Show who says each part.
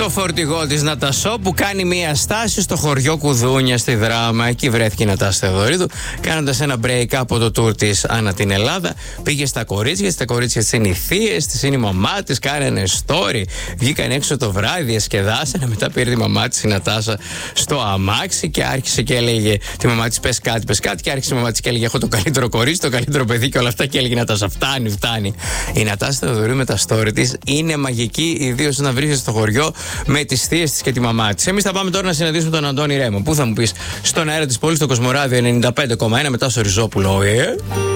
Speaker 1: Στο φορτηγό της Νατασό που κάνει μία στάση στο χωριό Κουδούνια στη Δράμα. Εκεί βρέθηκε η Νατάσα Θεοδωρίδου, κάνοντας ένα break από το tour της ανά την Ελλάδα. Πήγε στα κορίτσια της είναι οι θείες της, είναι η μαμά της, κάνανε story. Βγήκαν έξω το βράδυ, διασκεδάσανε. Μετά πήρε τη μαμά της η Νατάσα στο αμάξι και άρχισε και έλεγε τη μαμά της: πες κάτι. Και άρχισε η μαμά της και έλεγε: έχω το καλύτερο κορίτσι, το καλύτερο παιδί και όλα αυτά. Και έλεγε η Νατάσα: φτάνει. Η Νατάσα Θεοδωρίδου με τα story της είναι μαγική, ιδίως να βρίσκεται στο χωριό με τις θείες της και τη μαμά της. Εμείς θα πάμε τώρα να συναντήσουμε τον Αντώνη Ρέμο. Πού θα μου πεις? Στον αέρα της πόλης, στο Κοσμοράδιο 95,1, μετά στο Ριζόπουλο.